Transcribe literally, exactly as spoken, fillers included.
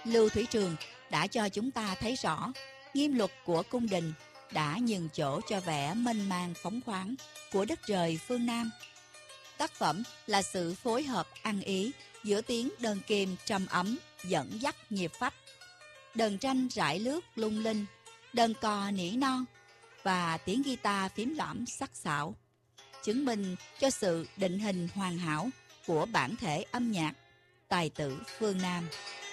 Lưu Thủy Trường đã cho chúng ta thấy rõ nghiêm luật của cung đình đã nhường chỗ cho vẻ mênh mang phóng khoáng của đất trời phương Nam. Tác phẩm là sự phối hợp ăn ý giữa tiếng đờn kim trầm ấm dẫn dắt nhịp phách, đờn tranh rải lướt lung linh, đờn cò nỉ non và tiếng guitar phím lõm sắc sảo, chứng minh cho sự định hình hoàn hảo của bản thể âm nhạc tài tử phương Nam.